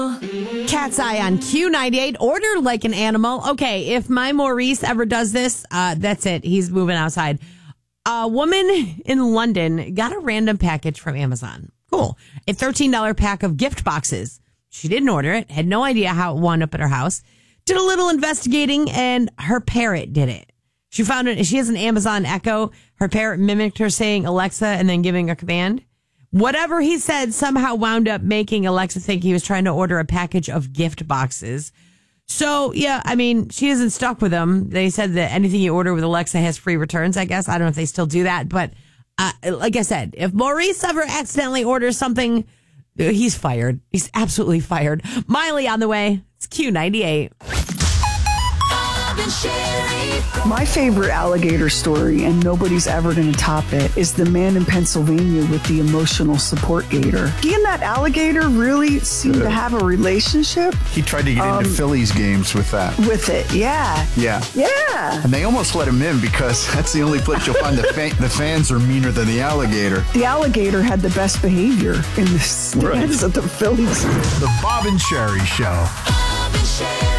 Cat's Eye on Q98. Order like an animal. Okay, if my Maurice ever does this, that's it. He's moving outside. A woman in London got a random package from Amazon. Cool. A $13 pack of gift boxes. She didn't order it, had no idea how it wound up at her house. Did a little investigating, and her parrot did it. She found it. She has an Amazon Echo. Her parrot mimicked her saying Alexa and then giving a command. Whatever he said somehow wound up making Alexa think he was trying to order a package of gift boxes. So, yeah, I mean, she isn't stuck with them. They said that anything you order with Alexa has free returns, I guess. I don't know if they still do that. But like I said, if Maurice ever accidentally orders something, he's fired. He's absolutely fired. Miley on the way. It's Q98. My favorite alligator story, and nobody's ever going to top it, is the man in Pennsylvania with the emotional support gator. He and that alligator really seem to have a relationship. He tried to get into Phillies games with that. With it, yeah. Yeah. Yeah. And they almost let him in because that's the only place you'll find the fans are meaner than the alligator. The alligator had the best behavior in the stands of the Phillies. The Bob and Sherry Show. Bob and Sherry.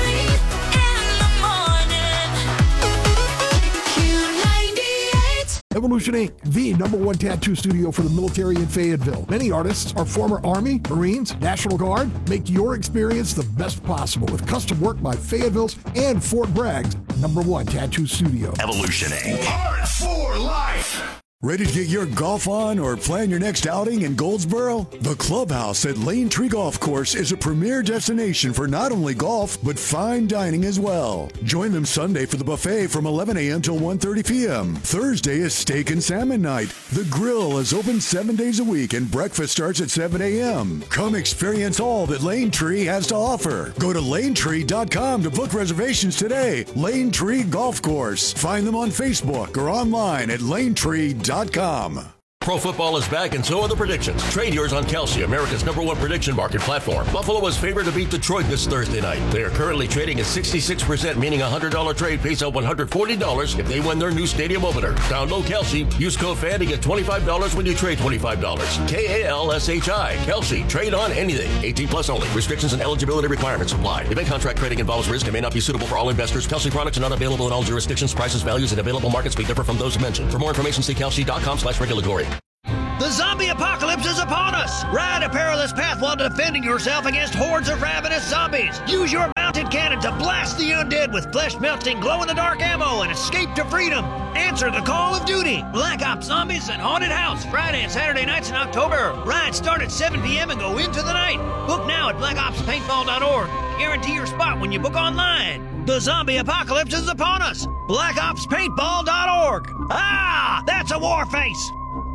Evolution Inc., the #1 tattoo studio for the military in Fayetteville. Many artists are former Army, Marines, National Guard. Make your experience the best possible with custom work by Fayetteville's and Fort Bragg's #1 tattoo studio. Evolution Inc. Art for life. Ready to get your golf on or plan your next outing in Goldsboro? The Clubhouse at Lane Tree Golf Course is a premier destination for not only golf, but fine dining as well. Join them Sunday for the buffet from 11 a.m. till 1:30 p.m. Thursday is steak and salmon night. The grill is open 7 days a week and breakfast starts at 7 a.m. Come experience all that Lane Tree has to offer. Go to lanetree.com to book reservations today. Lane Tree Golf Course. Find them on Facebook or online at lanetree.com. Pro football is back, and so are the predictions. Trade yours on Kalshi, America's #1 prediction market platform. Buffalo was favored to beat Detroit this Thursday night. They are currently trading at 66%, meaning a $100 trade pays out $140 if they win their new stadium opener. Download Kalshi. Use code FAN to get $25 when you trade $25. KALSHI. Kalshi. Trade on anything. 18 plus only. Restrictions and eligibility requirements apply. Event contract trading involves risk and may not be suitable for all investors. Kalshi products are not available in all jurisdictions. Prices, values, and available markets may differ from those mentioned. For more information, see kalshi.com/regulatory. The zombie apocalypse is upon us! Ride a perilous path while defending yourself against hordes of ravenous zombies. Use your mounted cannon to blast the undead with flesh-melting, glow-in-the-dark ammo and escape to freedom. Answer the call of duty. Black Ops Zombies and Haunted House, Friday and Saturday nights in October. Rides start at 7 p.m. and go into the night. Book now at blackopspaintball.org. Guarantee your spot when you book online. The zombie apocalypse is upon us. blackopspaintball.org. Ah, that's a war face.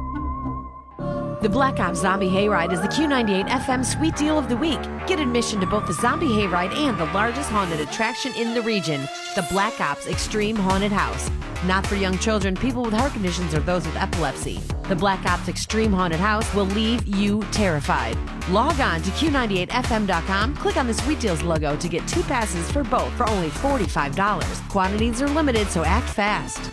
The Black Ops Zombie Hayride is the Q98 FM Sweet Deal of the Week. Get admission to both the Zombie Hayride and the largest haunted attraction in the region, the Black Ops Extreme Haunted House. Not for young children, people with heart conditions, or those with epilepsy. The Black Ops Extreme Haunted House will leave you terrified. Log on to Q98FM.com, click on the Sweet Deals logo to get 2 passes for both for only $45. Quantities are limited, so act fast.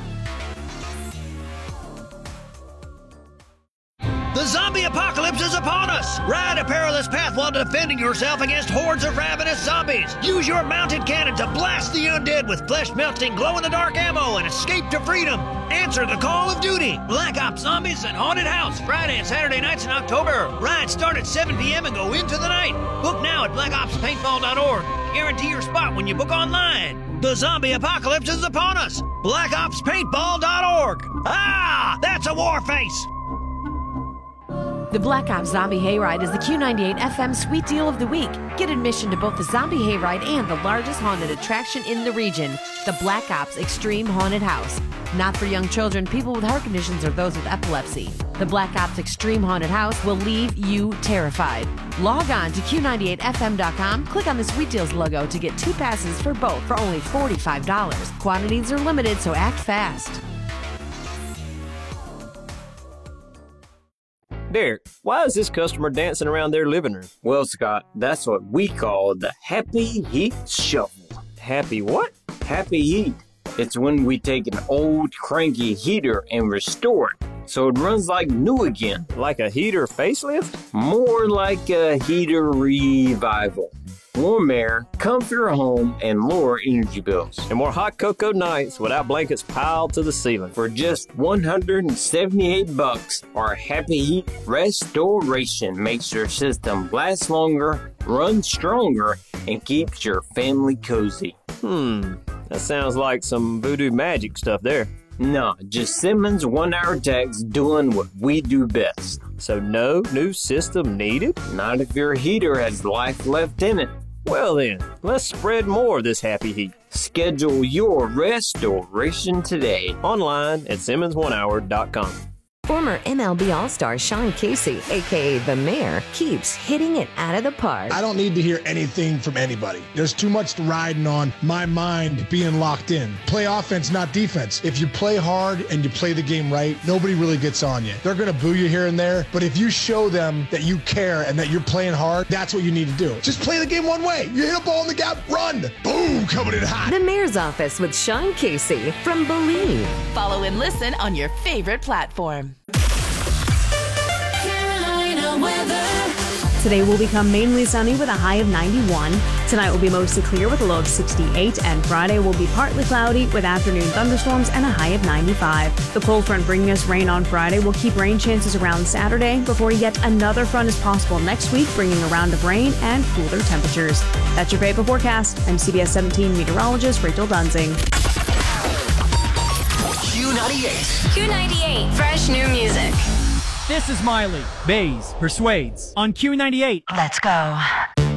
The zombie apocalypse is upon us! Ride a perilous path while defending yourself against hordes of ravenous zombies. Use your mounted cannon to blast the undead with flesh-melting, glow-in-the-dark ammo and escape to freedom. Answer the call of duty. Black Ops Zombies and Haunted House, Friday and Saturday nights in October. Rides start at 7 p.m. and go into the night. Book now at blackopspaintball.org. Guarantee your spot when you book online. The zombie apocalypse is upon us. blackopspaintball.org. Ah, that's a war face. The Black Ops Zombie Hayride is the Q98 FM Sweet Deal of the Week. Get admission to both the Zombie Hayride and the largest haunted attraction in the region, the Black Ops Extreme Haunted House. Not for young children, people with heart conditions, or those with epilepsy. The Black Ops Extreme Haunted House will leave you terrified. Log on to Q98FM.com, click on the Sweet Deals logo to get 2 passes for both for only $45. Quantities are limited, so act fast. Derek, why is this customer dancing around their living room? Well, Scott, that's what we call the Happy Heat Shuffle. Happy what? Happy Heat. It's when we take an old cranky heater and restore it. so it runs like new again. Like a heater facelift? More like a heater revival. Warm air, comfier home, and lower energy bills. And more hot cocoa nights without blankets piled to the ceiling. For just $178, our Happy Heat Restoration makes your system last longer, run stronger, and keeps your family cozy. That sounds like some voodoo magic stuff there. No, just Simmons 1-hour techs doing what we do best. So no new system needed? Not if your heater has life left in it. Well then, let's spread more of this happy heat. Schedule your restoration today. Online at SimmonsOneHour.com. Former MLB All-Star Sean Casey, a.k.a. The Mayor, keeps hitting it out of the park. I don't need to hear anything from anybody. There's too much riding on my mind being locked in. Play offense, not defense. If you play hard and you play the game right, nobody really gets on you. They're going to boo you here and there, but if you show them that you care and that you're playing hard, that's what you need to do. Just play the game one way. You hit a ball in the gap, run. Boom, coming in hot. The Mayor's Office with Sean Casey from Believe. Follow and listen on your favorite platform. Today will become mainly sunny with a high of 91. Tonight will be mostly clear with a low of 68, and Friday will be partly cloudy with afternoon thunderstorms and a high of 95. The cold front bringing us rain on Friday will keep rain chances around Saturday before yet another front is possible next week, bringing a round of rain and cooler temperatures. That's your Vapor forecast. I'm CBS 17 meteorologist Rachel Dunsing. Q98. Q98, fresh new music. This is Miley. Baze persuades on Q98. Let's go.